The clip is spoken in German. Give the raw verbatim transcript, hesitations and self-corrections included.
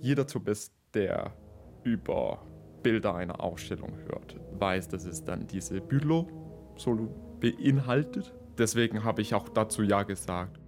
Jeder Tourist, der über Bilder einer Ausstellung hört, weiß, dass es dann diese Bülow-Solo beinhaltet. Deswegen habe ich auch dazu ja gesagt.